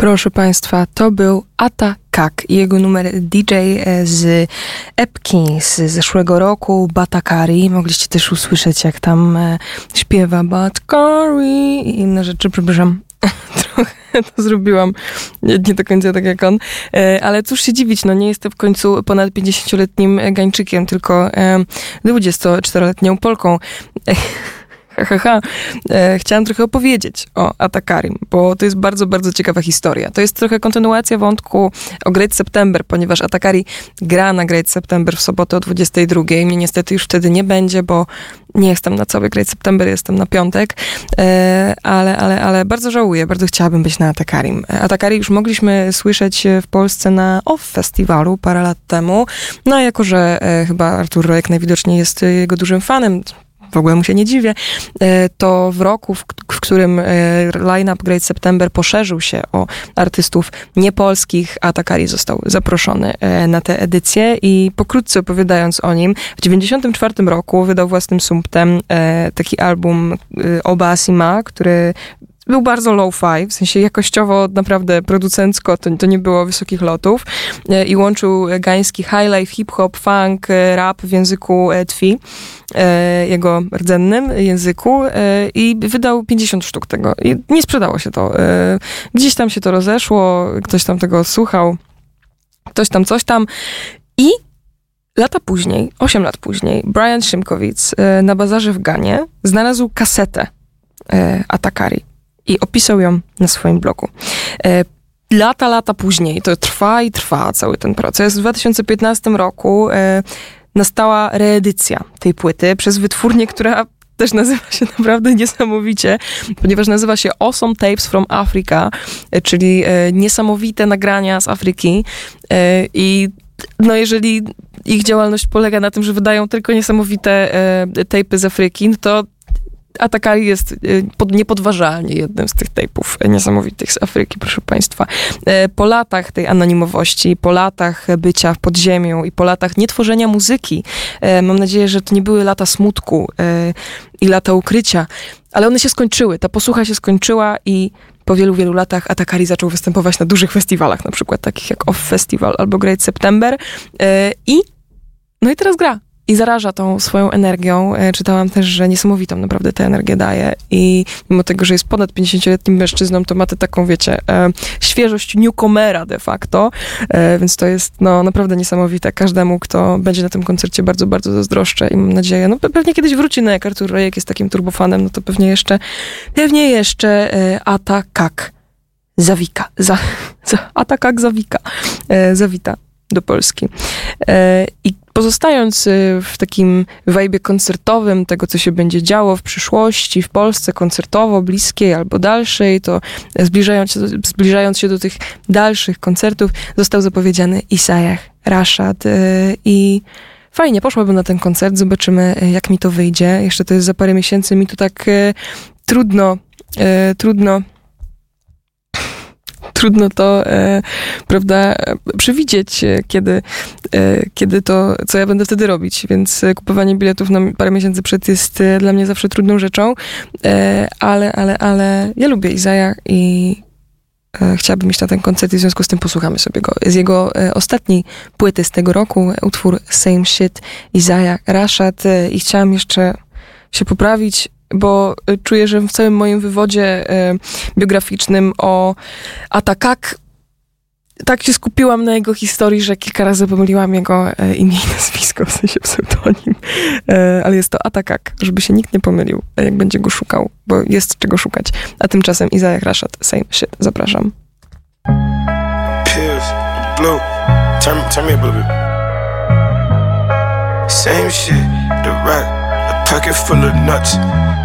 Proszę Państwa, to był Atakak i jego numer DJ z epki z zeszłego roku, Batakari. Mogliście też usłyszeć, jak tam śpiewa Batakari i inne rzeczy. Przepraszam, trochę to zrobiłam nie do końca tak jak on, ale cóż się dziwić, no nie jestem w końcu ponad 50-letnim Gańczykiem, tylko 24-letnią Polką. Chciałam trochę opowiedzieć o Atakarim, bo to jest bardzo, bardzo ciekawa historia. To jest trochę kontynuacja wątku o Great September, ponieważ Atakari gra na Great September w sobotę o 22:00. Mnie niestety już wtedy nie będzie, bo nie jestem na cały Great September, jestem na piątek, ale bardzo żałuję, bardzo chciałabym być na Atakarim. Atakari już mogliśmy słyszeć w Polsce na OFF Festiwalu parę lat temu, no a jako, że chyba Artur Rojek najwidoczniej jest jego dużym fanem, w ogóle mu się nie dziwię, to w roku, w którym line-up Great September poszerzył się o artystów niepolskich, Atakari został zaproszony na tę edycję i pokrótce opowiadając o nim, w 1994 roku wydał własnym sumptem taki album Oba Sima, który był bardzo low-fi, w sensie jakościowo, naprawdę producencko, to nie było wysokich lotów i łączył gański highlife, hip-hop, funk, rap w języku twi, jego rdzennym języku i wydał 50 sztuk tego. I nie sprzedało się to. Gdzieś tam się to rozeszło, ktoś tam tego słuchał, ktoś tam coś tam i lata później, 8 lat później, Brian Szymkowicz na bazarze w Ganie znalazł kasetę Atakari i opisał ją na swoim blogu. Lata później, to trwa i trwa cały ten proces. W 2015 roku nastała reedycja tej płyty przez wytwórnię, która też nazywa się naprawdę niesamowicie, ponieważ nazywa się Awesome Tapes from Africa, czyli niesamowite nagrania z Afryki. I no jeżeli ich działalność polega na tym, że wydają tylko niesamowite tapy z Afryki, no to Atakari jest niepodważalnie jednym z tych tape'ów niesamowitych z Afryki, proszę Państwa. Po latach tej anonimowości, po latach bycia w podziemiu i po latach nietworzenia muzyki, mam nadzieję, że to nie były lata smutku i lata ukrycia, ale one się skończyły, ta posłucha się skończyła i po wielu, wielu latach Atakari zaczął występować na dużych festiwalach, na przykład takich jak OFF Festival albo Great September i teraz gra. I zaraża tą swoją energią. Czytałam też, że niesamowitą naprawdę tę energię daje i mimo tego, że jest ponad 50-letnim mężczyzną, to ma tę taką, wiecie, świeżość newcomera de facto, więc to jest naprawdę niesamowite. Każdemu, kto będzie na tym koncercie, bardzo, bardzo zazdroszczę i mam nadzieję, pewnie kiedyś wróci, jak Artur Rojek jest takim turbofanem, no to pewnie jeszcze Atakak zawika. Atakak zawita do Polski. I pozostając w takim wajbie koncertowym, tego co się będzie działo w przyszłości, w Polsce koncertowo, bliskiej albo dalszej, to zbliżając się do tych dalszych koncertów, został zapowiedziany Isaiah Rashad i fajnie, poszłabym na ten koncert, zobaczymy jak mi to wyjdzie. Jeszcze to jest za parę miesięcy, mi to tak trudno to, prawda, przewidzieć, kiedy to, co ja będę wtedy robić, więc kupowanie biletów na parę miesięcy przed jest dla mnie zawsze trudną rzeczą, ale ja lubię Isaiah i chciałabym iść na ten koncert i w związku z tym posłuchamy sobie go. Z jego ostatniej płyty z tego roku, utwór Same Shit, Isaiah Rashad i chciałam jeszcze się poprawić, bo czuję, że w całym moim wywodzie biograficznym o Atakak tak się skupiłam na jego historii, że kilka razy pomyliłam jego imię i nazwisko, w sensie pseudonim. Ale jest to Atakak, żeby się nikt nie pomylił, jak będzie go szukał, bo jest czego szukać. A tymczasem Isaiah Rashad, Same Shit. Zapraszam. Pills, blue, turn me up a little bit. Same shit, the rack, a pocket full of nuts.